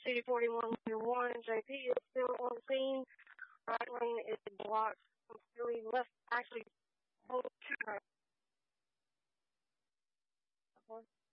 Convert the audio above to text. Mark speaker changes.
Speaker 1: CD41-1, JP is still on scene. Right lane is blocked completely. Left, actually, hold two right.